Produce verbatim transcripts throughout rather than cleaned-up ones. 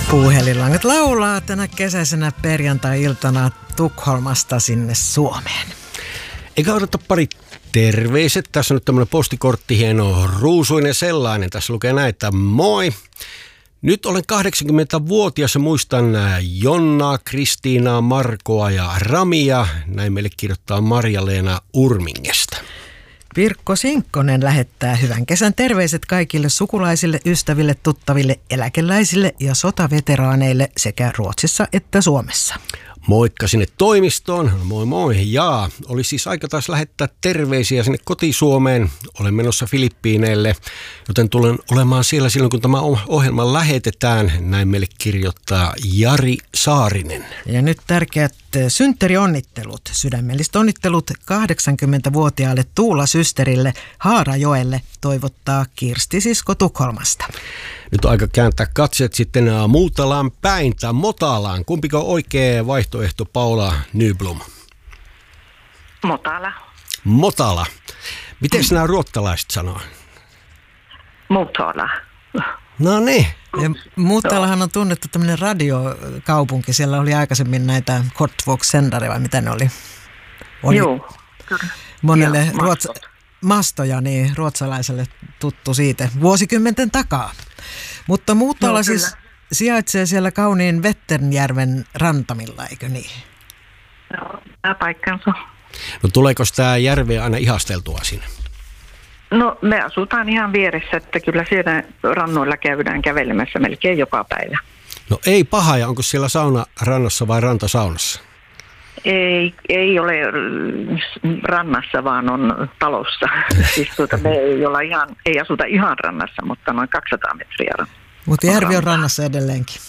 Puuhelilangat laulaa tänä kesäisenä perjantai-iltana Tukholmasta sinne Suomeen. Eikä odota pari terveiset. Tässä on nyt tämmöinen postikortti, hieno ruusuinen sellainen. Tässä lukee näin, että moi. Nyt olen kahdeksankymmentävuotias ja muistan Jonnaa, Kristiinaa, Markoa ja Ramia. Näin meille kirjoittaa Marja-Leena Urmingesta. Pirkko Sinkkonen lähettää hyvän kesän terveiset kaikille sukulaisille, ystäville, tuttaville, eläkeläisille ja sotaveteraaneille sekä Ruotsissa että Suomessa. Moikka sinne toimistoon. Moi moi. Jaa, oli siis aika taas lähettää terveisiä sinne kotisuomeen. Olen menossa Filippiineille, joten tulen olemaan siellä silloin, kun tämä ohjelma lähetetään. Näin meille kirjoittaa Jari Saarinen. Ja nyt tärkeät synttärionnittelut. Sydämelliset onnittelut kahdeksankymmentävuotiaalle Tuula-systerille Haarajoelle, toivottaa Kirsti Sisko Tukholmasta. Nyt on aika kääntää katseet sitten Muutalaan päin tai Motalaan. Kumpiko on oikea vaihtoehto, Paula Nyblom? Motala. Motala. Miten nämä ruottalaiset sanoo? Motala. No niin. Ja Motalahan on tunnettu tämmöinen radiokaupunki. Siellä oli aikaisemmin näitä Kortvågssändare vai mitä ne oli? oli Joo. Monelle ja, ruots- mastoja, niin ruotsalaiselle tuttu siitä vuosikymmenten takaa. Mutta Motala no, siis sijaitsee siellä kauniin Vätternjärven rantamilla, eikö niin? Joo, tämä paikkansa. No tuleeko tämä järveä aina ihasteltua sinne? No me asutaan ihan vieressä, että kyllä siellä rannoilla käydään kävelemässä melkein joka päivä. No ei paha, ja onko siellä sauna rannassa vai rantasaunassa? Ei, ei ole rannassa, vaan on talossa. Siis tuota, me ei, olla ihan, ei asuta ihan rannassa, mutta noin kaksisataa metriä. Mutta järvi on rannassa edelleenkin.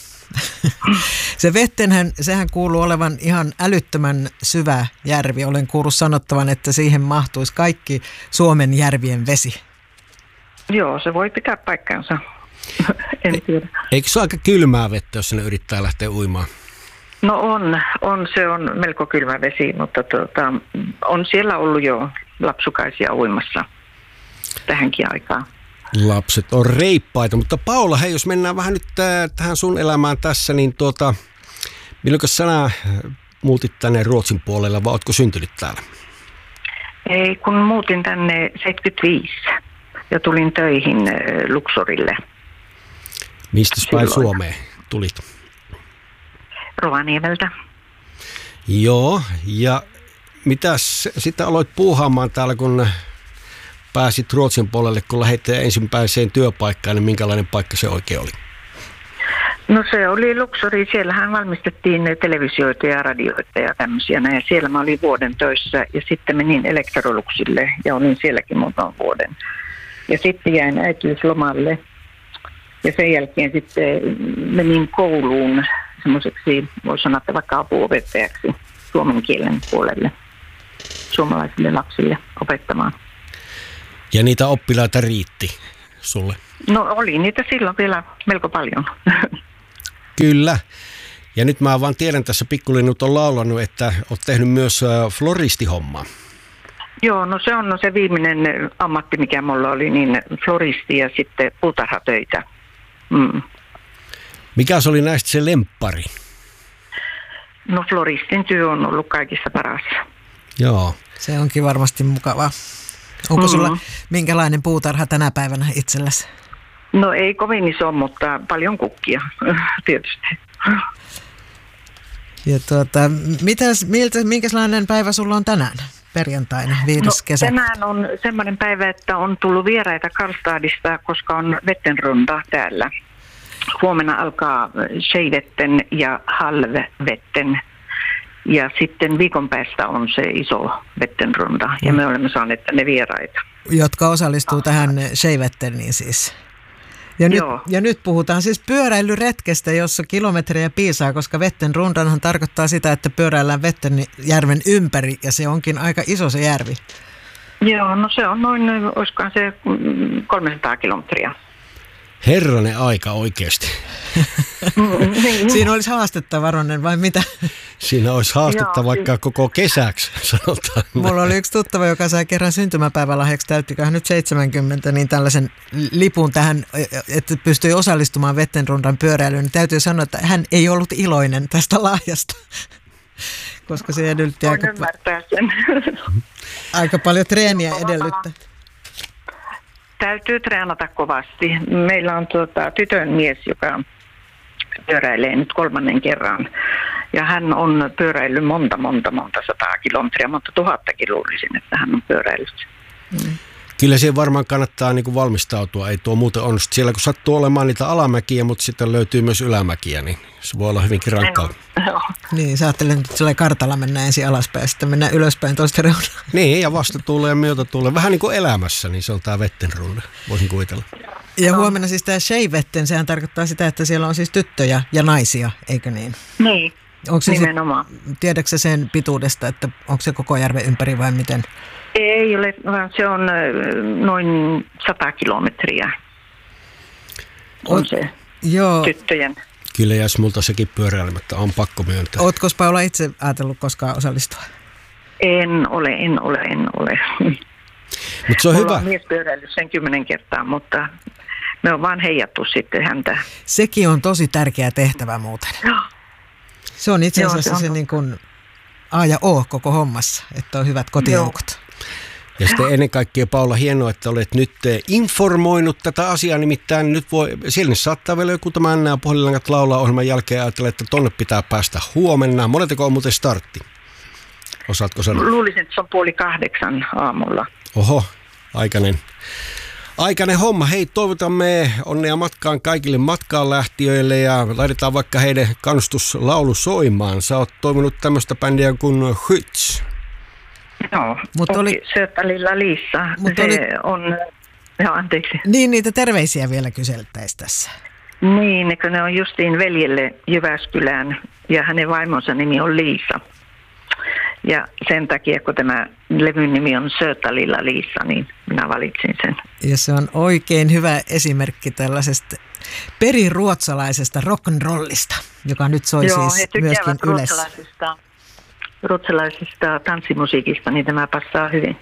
Se Vettenhän, sehän kuuluu olevan ihan älyttömän syvä järvi. Olen kuullut sanottavan, että siihen mahtuisi kaikki Suomen järvien vesi. Joo, se voi pitää paikkansa. En tiedä. Eikö se ole aika kylmää vettä, jos sinne yrittää lähteä uimaan? No on, on, se on melko kylmä vesi, mutta tuota, on siellä ollut jo lapsukaisia uimassa tähänkin aikaan. Lapset on reippaita, mutta Paula, hei, jos mennään vähän nyt tähän sun elämään tässä, niin tuota, milloin sinä muutit tänne Ruotsin puolella, vai oletko syntynyt täällä? Ei, kun muutin tänne seitsemänkymmentäviisi ja tulin töihin Luxorille. Mistä päin Suomeen tulit? Rovaniemeltä. Joo, ja mitäs sitten aloit puuhaamaan täällä, kun pääsit Ruotsin puolelle, kun lähdit ensimmäiseen työpaikkaan, niin minkälainen paikka se oikein oli? No se oli Luxori, siellähän valmistettiin televisioita ja radioita ja tämmöisiä, ja siellä mä olin vuoden töissä, ja sitten menin Electroluxille, ja olin sielläkin muutaman vuoden. Ja sitten jäin äitiyslomalle, ja sen jälkeen sitten menin kouluun semmoiseksi, voisi sanoa, että vaikka apuopettajaksi suomen kielen puolelle suomalaisille lapsille opettamaan. Ja niitä oppilaita riitti sulle? No oli niitä silloin vielä melko paljon. Kyllä. Ja nyt mä vaan tiedän, tässä Pikkulinnut on laulanut, että oot tehnyt myös floristihommaa. Joo, no se on no se viimeinen ammatti, mikä mulla oli, niin floristi ja sitten puutarhatöitä. Mm. Mikä se oli näistä se lemppari? No floristin työ on ollut kaikissa paras. Joo. Se onkin varmasti mukavaa. Onko sulla mm-hmm. minkälainen puutarha tänä päivänä itselläsi? No ei kovin iso, mutta paljon kukkia tietysti. Ja tuota, mitäs, miltä, minkälainen päivä sulla on tänään, perjantaina, viides no, kesä? Tänään on semmoinen päivä, että on tullut vieraita Karlstadista, koska on Vätternrunda täällä. Huomenna alkaa Tjejvetten ja Halvvetten. Ja sitten viikon päästä on se iso Vätternrunda, ja me olemme saaneet tänne vieraita. Jotka osallistuu ah. tähän Tjejvetteniin siis. Ja nyt, ja nyt puhutaan siis pyöräilyretkestä, jossa kilometrejä piisaa, koska Vätternrundanhan tarkoittaa sitä, että pyöräillään Vätternjärven ympäri, ja se onkin aika iso se järvi. Joo, no se on noin, olisikohan se kolmesataa kilometriä. Herranen aika oikeasti. Siinä olisi haastetta, Varonen, vai mitä? Siinä olisi haastetta Joo, vaikka siis... koko kesäksi, sanotaan. Mulla oli yksi tuttava, joka sai kerran syntymäpäivälahjaksi, täyttiköhän nyt seitsemänkymmentä, niin tällaisen lipun tähän, että pystyi osallistumaan Vettenrundan pyöräilyyn. Niin täytyy sanoa, että hän ei ollut iloinen tästä lahjasta, koska se edellytti aika, aika paljon treeniä edellyttää. Täytyy treenata kovasti. Meillä on tuota, tytön mies, joka pyöräilee nyt kolmannen kerran. Ja hän on pyöräillyt monta, monta, monta sataa kilometriä, mutta tuhattakin luulisin, että hän on pyöräillyt. Mm. Kyllä siihen varmaan kannattaa niin kuin valmistautua, ei tuo muuten onnistu. Siellä kun sattuu olemaan niitä alamäkiä, mutta sitten löytyy myös ylämäkiä, niin se voi olla hyvinkin rankkaa. No. Niin, sä ajattelet, että sillä kartalla mennään ensin alaspäin ja sitten mennään ylöspäin toista reunaa. Niin, ja vasta tulee ja myötä tulee. Vähän niin kuin elämässä, niin se on tämä Vettenrunde, voisin kuvitella. Ja huomenna siis tämä Skeivetten, sehän tarkoittaa sitä, että siellä on siis tyttöjä ja naisia, eikö niin? Niin, onko se nimenomaan. Se, tiedätkö sen pituudesta, että onko se koko järven ympäri vai miten? Ei ole, vaan se on noin sata kilometriä. On o, se joo. Tyttöjen. Kyllä jäisi multa sekin pyöräilemättä, on pakko myöntää. Ootko Paula itse ajatellut koskaan osallistua? En ole, en ole, en ole. Mutta se on Mulla hyvä. On mies pyöräillyt sen kymmenen kertaa, mutta me on vaan heijattu sitten häntä. Sekin on tosi tärkeä tehtävä muuten. Joo. Se on itse asiassa Joo, se, on... se niin kuin A ja O koko hommassa, että on hyvät kotijoukot. Joo. Ja sitten ennen kaikkea, Paula, hienoa, että olet nyt informoinut tätä asiaa, nimittäin nyt voi, siellä saattaa vielä joku tämän Puhelinlangat laulaa ohjelman jälkeen ajatella, että tonne pitää päästä huomenna. Monetako on muuten startti? Osaatko sanoa? Luulisin, että se on puoli kahdeksan aamulla. Oho, aikainen. Aikainen homma. Hei, toivotamme onnea matkaan kaikille matkaan lähtiöille ja laitetaan vaikka heidän kannustuslaulu soimaan. Sä oot toiminut tämmöistä bändiä kuin Hyts. Joo, mutta oli Sötalilla Liissa. Se oli, on, joo, anteeksi. Niin, niitä terveisiä vielä kyseltäisiin tässä. Niin, kun ne on justiin veljelle Jyväskylään ja hänen vaimonsa nimi on Liisa. Ja sen takia, kun tämä levyn nimi on Sötalilla Liissa, niin minä valitsin sen. Ja se on oikein hyvä esimerkki tällaisesta periruotsalaisesta rock'n'rollista, joka nyt soi joo, siis myöskin Ylessä. Ruotsalaisesta tanssimusiikista, niin tämä passaa hyvin.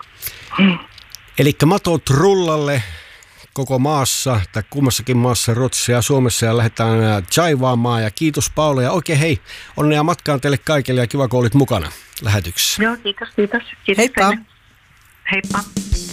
Eli matot rullalle koko maassa, tai kummassakin maassa, Ruotsissa ja Suomessa, ja lähdetään jaivaamaan. Ja kiitos Paula, ja oikein hei, onnea matkaan teille kaikille, ja kiva kun olit mukana lähetyksessä. Joo, kiitos, kiitos. kiitos Heippa! Heippa!